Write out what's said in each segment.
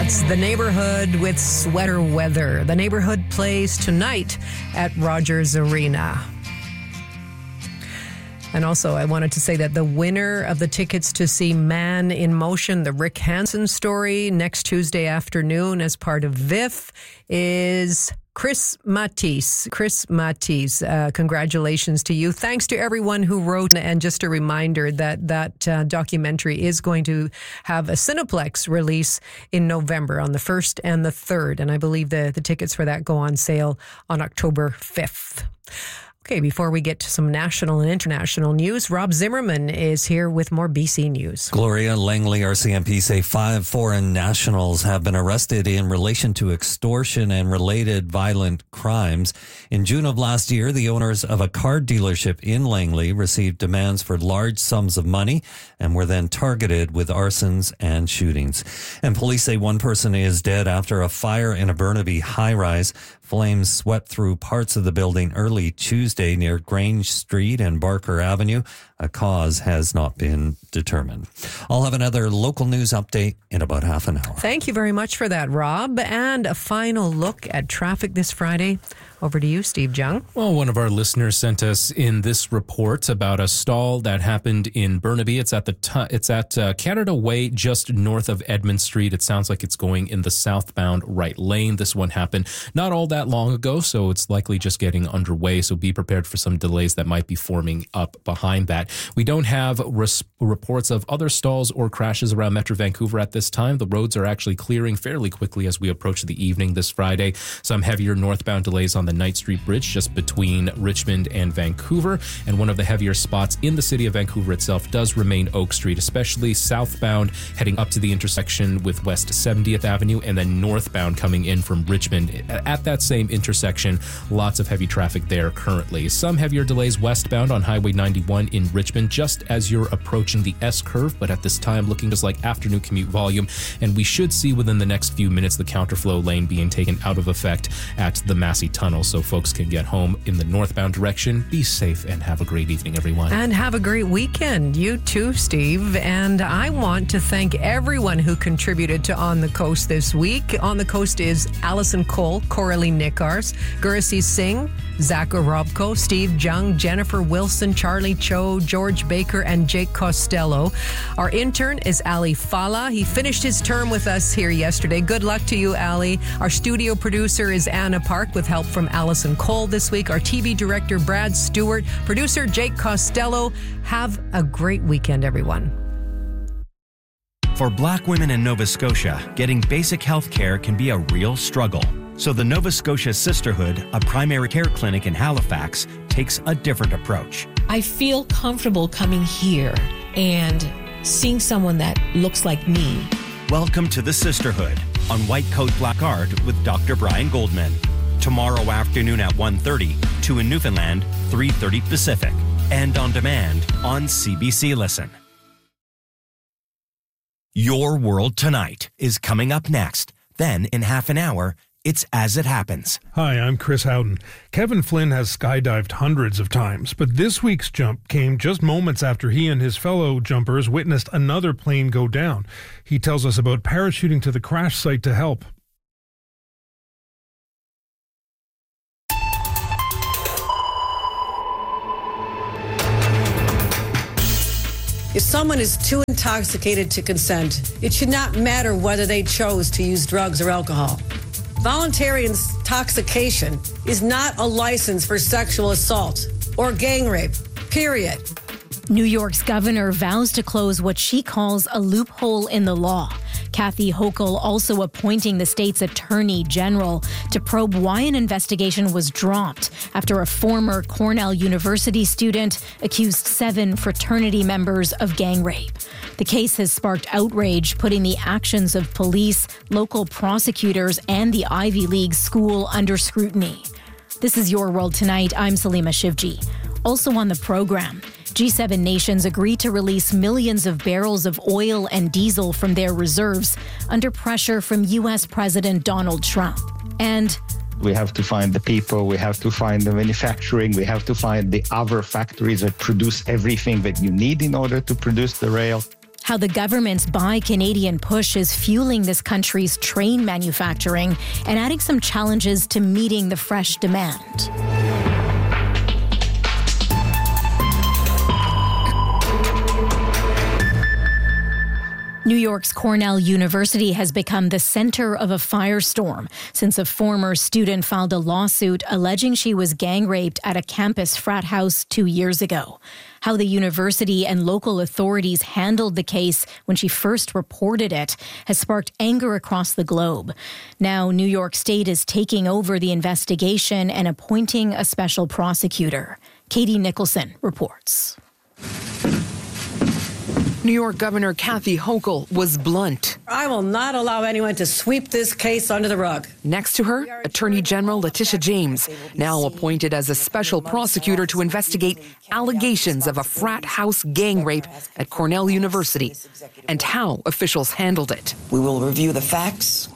That's The Neighborhood with Sweater Weather. The Neighborhood plays tonight at Rogers Arena. And also, I wanted to say that the winner of the tickets to see Man in Motion, the Rick Hansen story, next Tuesday afternoon as part of VIFF is Chris Matisse. Chris Matisse, congratulations to you. Thanks to everyone who wrote. And just a reminder that documentary is going to have a Cineplex release in November on the 1st and the 3rd. And I believe the tickets for that go on sale on October 5th. Okay, before we get to some national and international news, Rob Zimmerman is here with more BC News. Gloria Langley, RCMP, say 5 foreign nationals have been arrested in relation to extortion and related violent crimes. In June of last year, the owners of a car dealership in Langley received demands for large sums of money and were then targeted with arsons and shootings. And police say one person is dead after a fire in a Burnaby high-rise. Flames swept through parts of the building early Tuesday near Grange Street and Barker Avenue. A cause has not been determined. I'll have another local news update in about half an hour. Thank you very much for that, Rob. And a final look at traffic this Friday. Over to you, Steve Jung. Well, one of our listeners sent us in this report about a stall that happened in Burnaby. It's at Canada Way, just north of Edmund Street. It sounds like it's going in the southbound right lane. This one happened not all that long ago, so it's likely just getting underway. So be prepared for some delays that might be forming up behind that. We don't have reports of other stalls or crashes around Metro Vancouver at this time. The roads are actually clearing fairly quickly as we approach the evening this Friday. Some heavier northbound delays on the Knight Street Bridge just between Richmond and Vancouver. And one of the heavier spots in the city of Vancouver itself does remain Oak Street, especially southbound heading up to the intersection with West 70th Avenue and then northbound coming in from Richmond. At that same intersection, lots of heavy traffic there currently. Some heavier delays westbound on Highway 91 in Richmond just as you're approaching the S-curve, but at this time looking just like afternoon commute volume. And we should see within the next few minutes the counterflow lane being taken out of effect at the Massey Tunnel so folks can get home in the northbound direction. Be safe and have a great evening, everyone. And have a great weekend. You too, Steve. And I want to thank everyone who contributed to On the Coast this week. On the Coast is Allison Cole, Coralie Nickars, Gursi Singh, Zach Orobko, Steve Jung, Jennifer Wilson, Charlie Cho, George Baker, and Jake Costello. Our intern is Ali Fala. He finished his term with us here yesterday. Good luck to you, Ali. Our studio producer is Anna Park with help from Allison Cole this week. Our TV director, Brad Stewart. Producer, Jake Costello. Have a great weekend, everyone. For Black women in Nova Scotia, getting basic health care can be a real struggle. So the Nova Scotia Sisterhood, a primary care clinic in Halifax, takes a different approach. I feel comfortable coming here and seeing someone that looks like me. Welcome to the Sisterhood on White Coat Black Art with Dr. Brian Goldman. Tomorrow afternoon at 1:30, 2 in Newfoundland, 3:30 Pacific. And on demand on CBC Listen. Your World Tonight is coming up next. Then, in half an hour, it's As It Happens. Hi, I'm Chris Howden. Kevin Flynn has skydived hundreds of times, but this week's jump came just moments after he and his fellow jumpers witnessed another plane go down. He tells us about parachuting to the crash site to help. If someone is too intoxicated to consent, it should not matter whether they chose to use drugs or alcohol. Voluntary intoxication is not a license for sexual assault or gang rape, period. New York's governor vows to close what she calls a loophole in the law. Kathy Hochul also appointing the state's attorney general to probe why an investigation was dropped after a former Cornell University student accused 7 fraternity members of gang rape. The case has sparked outrage, putting the actions of police, local prosecutors, and the Ivy League school under scrutiny. This is Your World Tonight. I'm Salima Shivji. Also on the program, G7 nations agree to release millions of barrels of oil and diesel from their reserves under pressure from U.S. President Donald Trump. And we have to find the people, we have to find the manufacturing, we have to find the other factories that produce everything that you need in order to produce the rail. How the government's Buy Canadian push is fueling this country's train manufacturing and adding some challenges to meeting the fresh demand. New York's Cornell University has become the center of a firestorm since a former student filed a lawsuit alleging she was gang raped at a campus frat house 2 years ago. How the university and local authorities handled the case when she first reported it has sparked anger across the globe. Now, New York State is taking over the investigation and appointing a special prosecutor. Katie Nicholson reports. New York Governor Kathy Hochul was blunt. I will not allow anyone to sweep this case under the rug. Next to her, Attorney General Letitia James, now appointed as a special prosecutor to investigate allegations of a frat house gang rape at Cornell University and how officials handled it. We will review the facts,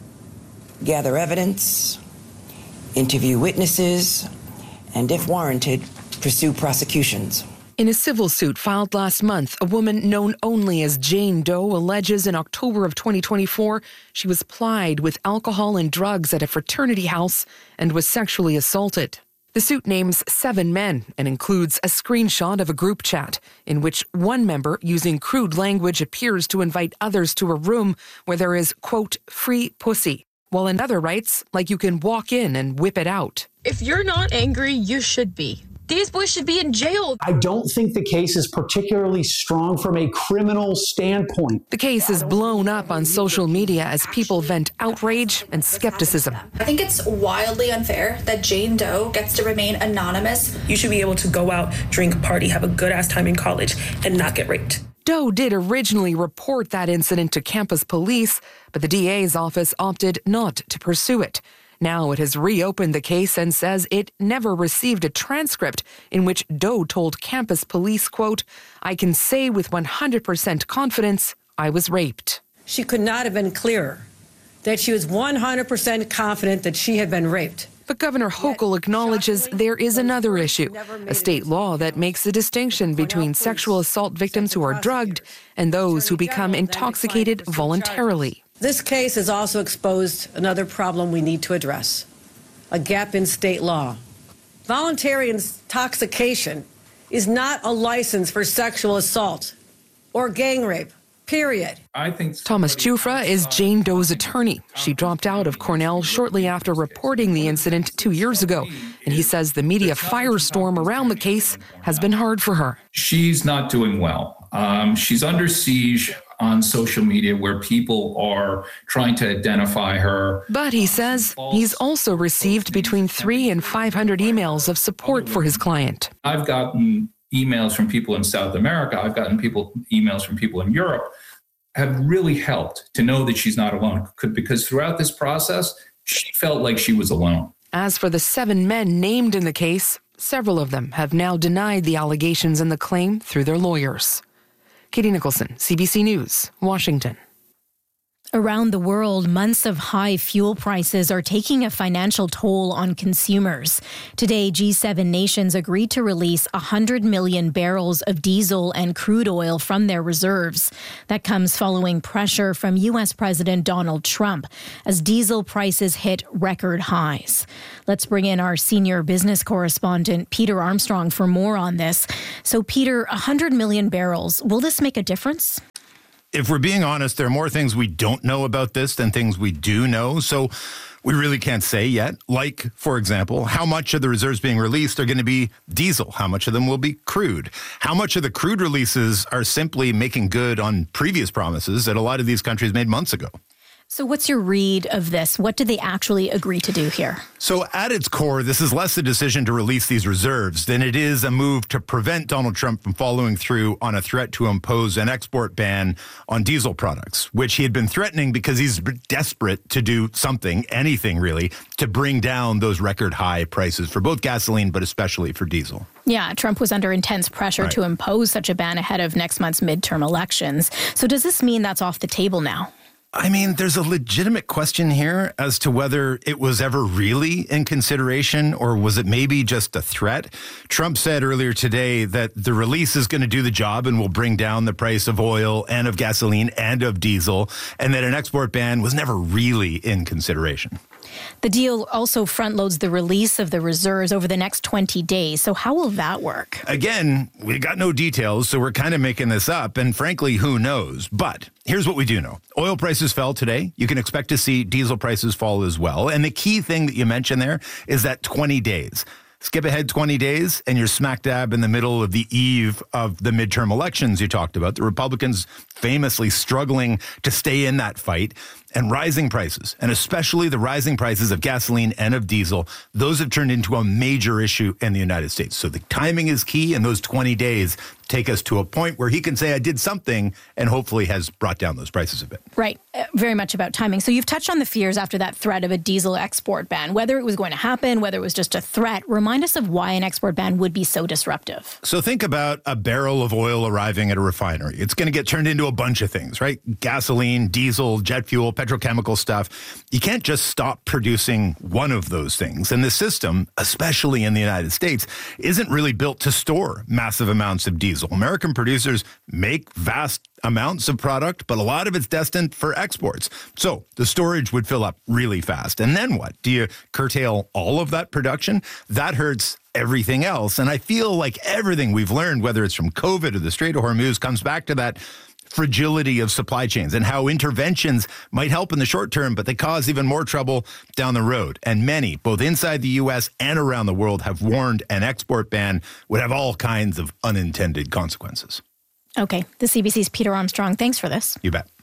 gather evidence, interview witnesses, and if warranted, pursue prosecutions. In a civil suit filed last month, a woman known only as Jane Doe alleges in October of 2024 she was plied with alcohol and drugs at a fraternity house and was sexually assaulted. The suit names 7 men and includes a screenshot of a group chat in which one member, using crude language, appears to invite others to a room where there is, quote, free pussy, while another writes, like you can walk in and whip it out. If you're not angry, you should be. These boys should be in jail. I don't think the case is particularly strong from a criminal standpoint. The case is blown up on social media as people vent outrage and skepticism. I think it's wildly unfair that Jane Doe gets to remain anonymous. You should be able to go out, drink, party, have a good-ass time in college, and not get raped. Doe did originally report that incident to campus police, but the DA's office opted not to pursue it. Now it has reopened the case and says it never received a transcript in which Doe told campus police, quote, I can say with 100% confidence I was raped. She could not have been clearer that she was 100% confident that she had been raped. But Governor Hochul acknowledges there is another issue, a state law that makes a distinction between sexual assault victims who are drugged and those who become intoxicated voluntarily. This case has also exposed another problem we need to address, a gap in state law. Voluntary intoxication is not a license for sexual assault or gang rape, period. Thomas Jufra is Jane Doe's attorney. She dropped out of Cornell shortly after reporting the incident 2 years ago, and he says the media firestorm around the case has been hard for her. She's not doing well. She's under siege on social media where people are trying to identify her. But he says he's also received between 300 and 500 emails of support for his client. I've gotten emails from people in South America. I've gotten emails from people in Europe have really helped to know that she's not alone, because throughout this process, she felt like she was alone. As for the 7 men named in the case, several of them have now denied the allegations and the claim through their lawyers. Katie Nicholson, CBC News, Washington. Around the world, months of high fuel prices are taking a financial toll on consumers. Today, G7 nations agreed to release 100 million barrels of diesel and crude oil from their reserves. That comes following pressure from U.S. President Donald Trump as diesel prices hit record highs. Let's bring in our senior business correspondent, Peter Armstrong, for more on this. So, Peter, 100 million barrels, will this make a difference? If we're being honest, there are more things we don't know about this than things we do know. So we really can't say yet. Like, for example, how much of the reserves being released are going to be diesel? How much of them will be crude? How much of the crude releases are simply making good on previous promises that a lot of these countries made months ago? So what's your read of this? What did they actually agree to do here? So at its core, this is less a decision to release these reserves than it is a move to prevent Donald Trump from following through on a threat to impose an export ban on diesel products, which he had been threatening because he's desperate to do something, anything really, to bring down those record high prices for both gasoline, but especially for diesel. Yeah, Trump was under intense pressure to impose such a ban ahead of next month's midterm elections. So does this mean that's off the table now? I mean, there's a legitimate question here as to whether it was ever really in consideration or was it maybe just a threat? Trump said earlier today that the release is going to do the job and will bring down the price of oil and of gasoline and of diesel, and that an export ban was never really in consideration. The deal also front loads the release of the reserves over the next 20 days. So how will that work? Again, we got no details, so we're kind of making this up. And frankly, who knows? But here's what we do know. Oil prices fell today. You can expect to see diesel prices fall as well. And the key thing that you mentioned there is that 20 days. Skip ahead 20 days and you're smack dab in the middle of the eve of the midterm elections you talked about. The Republicans famously struggling to stay in that fight, and rising prices, and especially the rising prices of gasoline and of diesel, those have turned into a major issue in the United States. So the timing is key, and those 20 days take us to a point where he can say, I did something, and hopefully has brought down those prices a bit. Right. Very much about timing. So you've touched on the fears after that threat of a diesel export ban, whether it was going to happen, whether it was just a threat. Remind us of why an export ban would be so disruptive. So think about a barrel of oil arriving at a refinery. It's going to get turned into a bunch of things, right? Gasoline, diesel, jet fuel, petrochemical stuff. You can't just stop producing one of those things. And the system, especially in the United States, isn't really built to store massive amounts of diesel. American producers make vast amounts of product, but a lot of it's destined for exports. So the storage would fill up really fast. And then what? Do you curtail all of that production? That hurts everything else. And I feel like everything we've learned, whether it's from COVID or the Strait of Hormuz, comes back to that fragility of supply chains and how interventions might help in the short term, but they cause even more trouble down the road. And many, both inside the U.S. and around the world, have warned an export ban would have all kinds of unintended consequences. Okay. The CBC's Peter Armstrong. Thanks for this. You bet.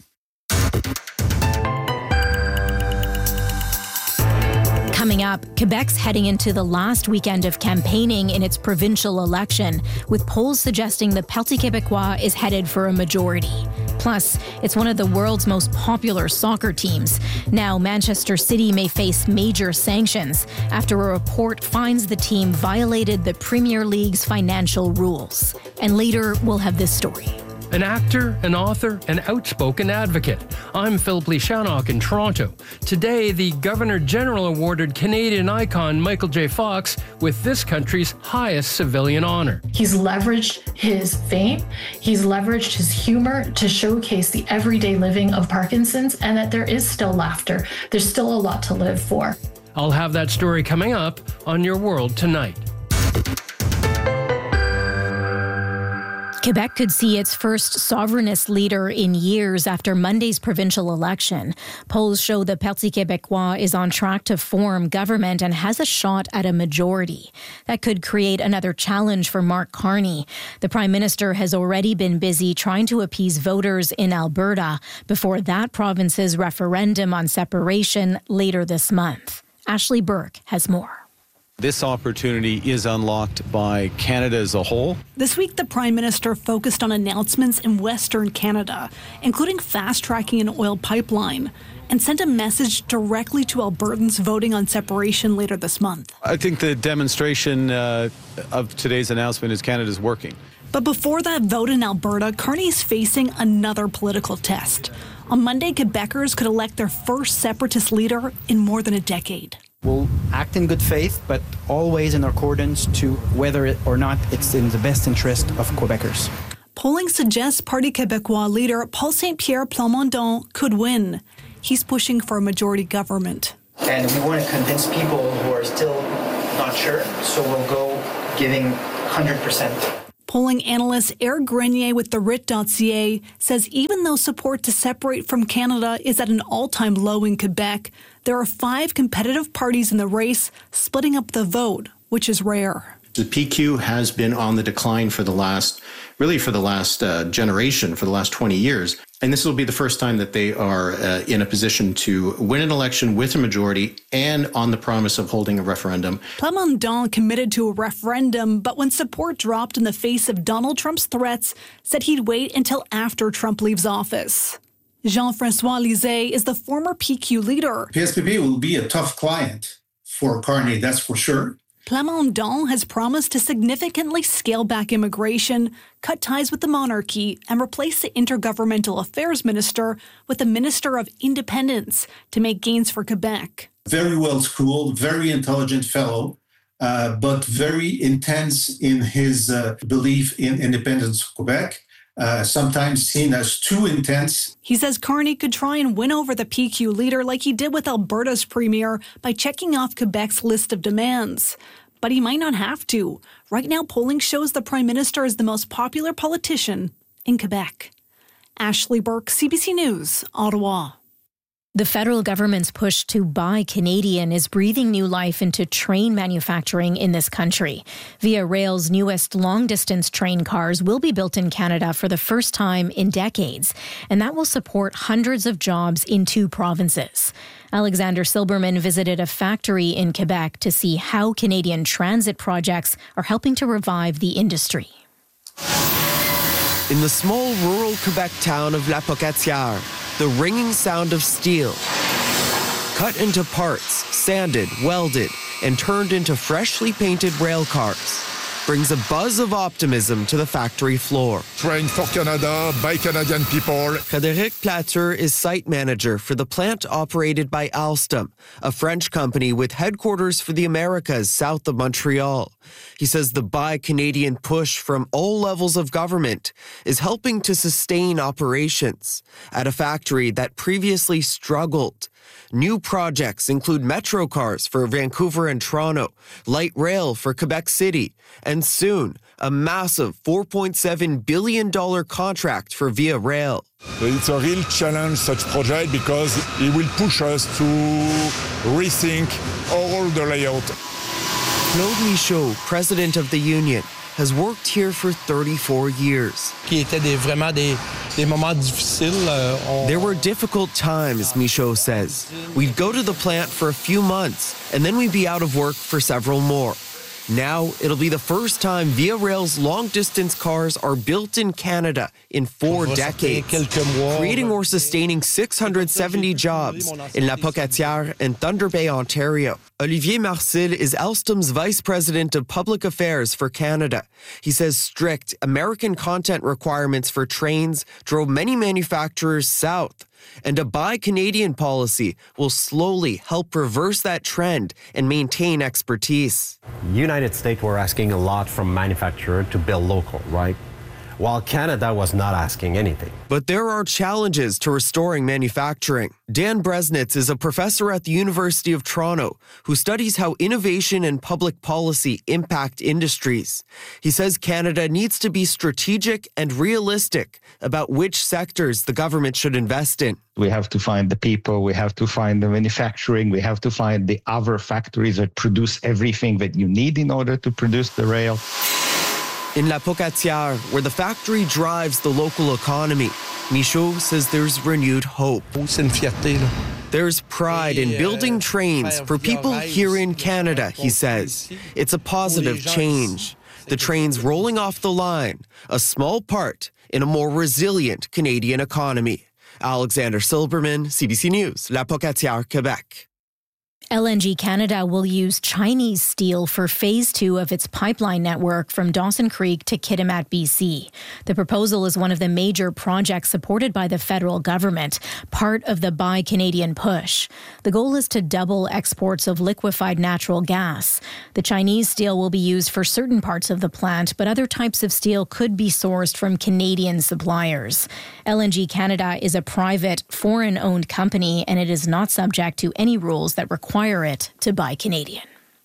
Coming up, Quebec's heading into the last weekend of campaigning in its provincial election, with polls suggesting the Parti Québécois is headed for a majority. Plus, it's one of the world's most popular soccer teams. Now, Manchester City may face major sanctions after a report finds the team violated the Premier League's financial rules. And later, we'll have this story. An actor, an author, an outspoken advocate. I'm Philip Leishanock in Toronto. Today, the Governor-General awarded Canadian icon Michael J. Fox with this country's highest civilian honor. He's leveraged his fame, he's leveraged his humor to showcase the everyday living of Parkinson's and that there is still laughter. There's still a lot to live for. I'll have that story coming up on Your World Tonight. Quebec could see its first sovereignist leader in years after Monday's provincial election. Polls show the Parti Québécois is on track to form government and has a shot at a majority. That could create another challenge for Mark Carney. The Prime Minister has already been busy trying to appease voters in Alberta before that province's referendum on separation later this month. Ashley Burke has more. This opportunity is unlocked by Canada as a whole. This week, the Prime Minister focused on announcements in Western Canada, including fast-tracking an oil pipeline, and sent a message directly to Albertans voting on separation later this month. I think the demonstration of today's announcement is Canada's working. But before that vote in Alberta, Carney's facing another political test. On Monday, Quebecers could elect their first separatist leader in more than a decade. We'll act in good faith, but always in accordance to whether it or not it's in the best interest of Quebecers. Polling suggests Parti Québécois leader Paul Saint-Pierre Plamondon could win. He's pushing for a majority government. And we want to convince people who are still not sure, so we'll go giving 100%. Polling analyst Eric Grenier with the RIT.ca says even though support to separate from Canada is at an all-time low in Quebec, there are 5 competitive parties in the race splitting up the vote, which is rare. The PQ has been on the decline for the last generation, for the last 20 years. And this will be the first time that they are in a position to win an election with a majority and on the promise of holding a referendum. Plamondon committed to a referendum, but when support dropped in the face of Donald Trump's threats, said he'd wait until after Trump leaves office. Jean-François Lisée is the former PQ leader. PSPP will be a tough client for Carney, that's for sure. Plamondon has promised to significantly scale back immigration, cut ties with the monarchy, and replace the Intergovernmental Affairs Minister with the Minister of Independence to make gains for Quebec. Very well schooled, very intelligent fellow, but very intense in his belief in independence of Quebec. Sometimes seen as too intense. He says Carney could try and win over the PQ leader like he did with Alberta's premier by checking off Quebec's list of demands. But he might not have to. Right now, polling shows the Prime Minister is the most popular politician in Quebec. Ashley Burke, CBC News, Ottawa. The federal government's push to buy Canadian is breathing new life into train manufacturing in this country. Via Rail's newest long-distance train cars will be built in Canada for the first time in decades, and that will support hundreds of jobs in 2 provinces. Alexander Silberman visited a factory in Quebec to see how Canadian transit projects are helping to revive the industry. In the small rural Quebec town of La Pocatière, the ringing sound of steel, cut into parts, sanded, welded, and turned into freshly painted rail cars, brings a buzz of optimism to the factory floor. Train for Canada, by Canadian people. Frédéric Plater is site manager for the plant operated by Alstom, a French company with headquarters for the Americas south of Montreal. He says the Buy Canadian push from all levels of government is helping to sustain operations at a factory that previously struggled. New projects include metro cars for Vancouver and Toronto, light rail for Quebec City, and soon a massive $4.7 billion contract for Via Rail. It's a real challenge, such project, because it will push us to rethink all the layout. Claude Michaud, president of the union, has worked here for 34 years. There were difficult times, Michaud says. We'd go to the plant for a few months, and then we'd be out of work for several more. Now, it'll be the first time Via Rail's long-distance cars are built in Canada in 4 decades, creating or sustaining 670 jobs in La Pocatière and Thunder Bay, Ontario. Olivier Marcil is Alstom's Vice President of Public Affairs for Canada. He says strict American content requirements for trains drove many manufacturers south, and a Buy Canadian policy will slowly help reverse that trend and maintain expertise. United States were asking a lot from manufacturers to build local, right? While Canada was not asking anything. But there are challenges to restoring manufacturing. Dan Bresnitz is a professor at the University of Toronto who studies how innovation and public policy impact industries. He says Canada needs to be strategic and realistic about which sectors the government should invest in. We have to find the people, we have to find the manufacturing, we have to find the other factories that produce everything that you need in order to produce the rail. In La Pocatière, where the factory drives the local economy, Michaud says there's renewed hope. There's pride in building trains for people here in Canada, he says. It's a positive change. The trains rolling off the line, a small part in a more resilient Canadian economy. Alexander Silberman, CBC News, La Pocatière, Quebec. LNG Canada will use Chinese steel for Phase 2 of its pipeline network from Dawson Creek to Kitimat, BC. The proposal is one of the major projects supported by the federal government, part of the Buy Canadian push. The goal is to double exports of liquefied natural gas. The Chinese steel will be used for certain parts of the plant, but other types of steel could be sourced from Canadian suppliers. LNG Canada is a private, foreign-owned company, and it is not subject to any rules that require it to buy Canadian.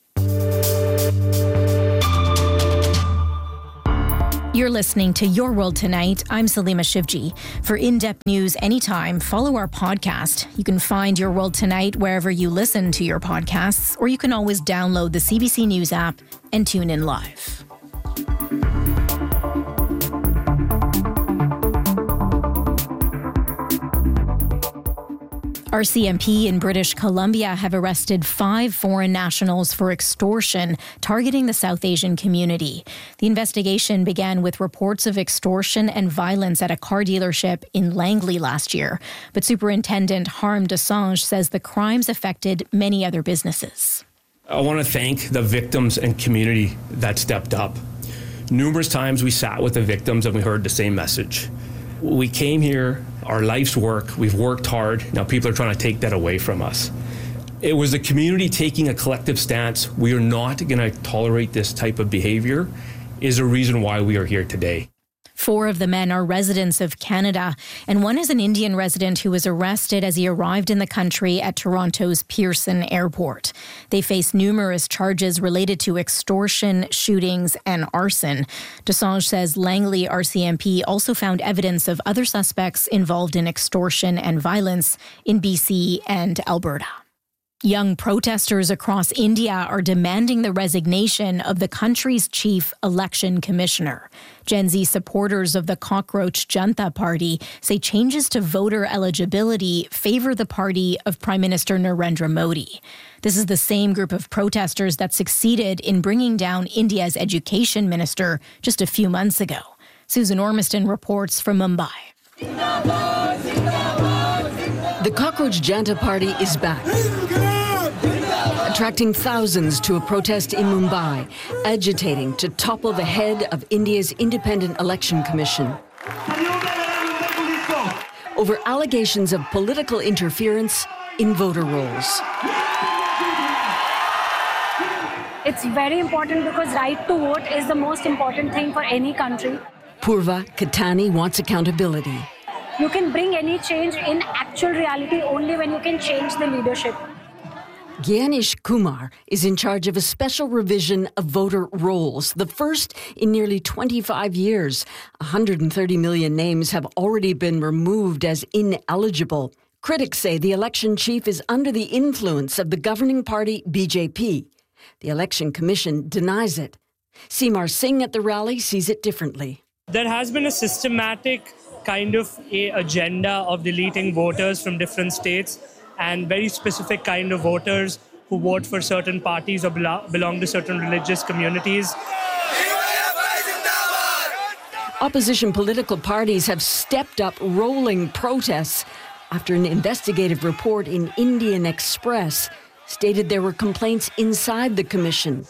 You're listening to Your World Tonight. I'm Salima Shivji. For in-depth news anytime, follow our podcast. You can find Your World Tonight wherever you listen to your podcasts, or you can always download the CBC News app and tune in live. RCMP in British Columbia have arrested 5 foreign nationals for extortion targeting the South Asian community. The investigation began with reports of extortion and violence at a car dealership in Langley last year. But Superintendent Harm Desange says the crimes affected many other businesses. I want to thank the victims and community that stepped up. Numerous times we sat with the victims and we heard the same message. We came here, our life's work, we've worked hard, now people are trying to take that away from us. It was the community taking a collective stance. We are not going to tolerate this type of behavior, is a reason why we are here today. 4 of the men are residents of Canada, and one is an Indian resident who was arrested as he arrived in the country at Toronto's Pearson Airport. They face numerous charges related to extortion, shootings, and arson. Desange says Langley RCMP also found evidence of other suspects involved in extortion and violence in BC and Alberta. Young protesters across India are demanding the resignation of the country's chief election commissioner. Gen Z supporters of the Cockroach Janta Party say changes to voter eligibility favor the party of Prime Minister Narendra Modi. This is the same group of protesters that succeeded in bringing down India's education minister just a few months ago. Susan Ormiston reports from Mumbai. The Cockroach Janta Party is back, attracting thousands to a protest in Mumbai, agitating to topple the head of India's Independent Election Commission over allegations of political interference in voter rolls. It's very important because right to vote is the most important thing for any country. Purva Katani wants accountability. You can bring any change in actual reality only when you can change the leadership. Gyanish Kumar is in charge of a special revision of voter rolls, the first in nearly 25 years. 130 million names have already been removed as ineligible. Critics say the election chief is under the influence of the governing party BJP. The Election Commission denies it. Seemar Singh at the rally sees it differently. There has been a systematic kind of agenda of deleting voters from different states and very specific kind of voters who vote for certain parties or belong to certain religious communities. Opposition political parties have stepped up rolling protests after an investigative report in Indian Express stated there were complaints inside the commission.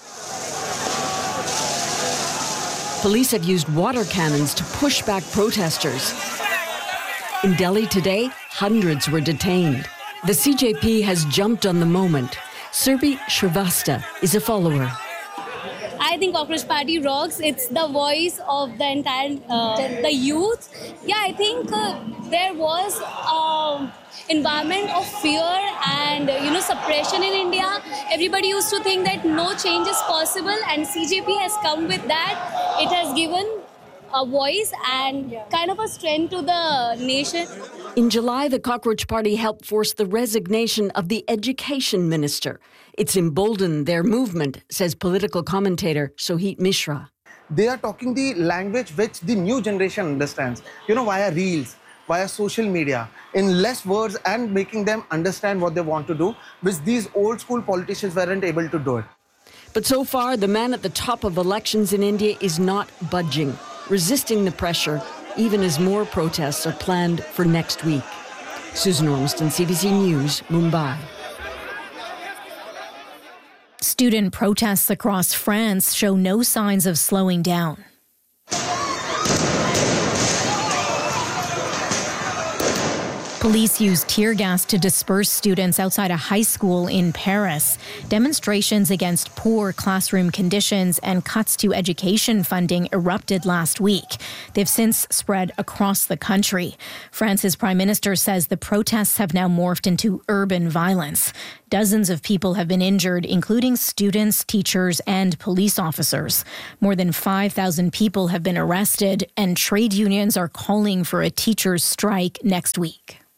Police have used water cannons to push back protesters. In Delhi today, hundreds were detained. The CJP has jumped on the moment. Surbi Shrivastava is a follower. I think Cockroach Party rocks. It's the voice of the entire the youth. Yeah, I think there was environment of fear and suppression in India. Everybody used to think that no change is possible, and CJP has come with that. It has given a voice and kind of a strength to the nation. In July, the Cockroach Party helped force the resignation of the education minister. It's emboldened their movement, says political commentator Sohit Mishra. They are talking the language which the new generation understands, via reels, via social media, in less words, and making them understand what they want to do, which these old school politicians weren't able to do it. But so far, the man at the top of elections in India is not budging, resisting the pressure, even as more protests are planned for next week. Susan Ormiston, CBC News, Mumbai. Student protests across France show no signs of slowing down. Police used tear gas to disperse students outside a high school in Paris. Demonstrations against poor classroom conditions and cuts to education funding erupted last week. They've since spread across the country. France's prime minister says the protests have now morphed into urban violence. Dozens of people have been injured, including students, teachers, and police officers. More than 5,000 people have been arrested, and trade unions are calling for a teachers' strike next week.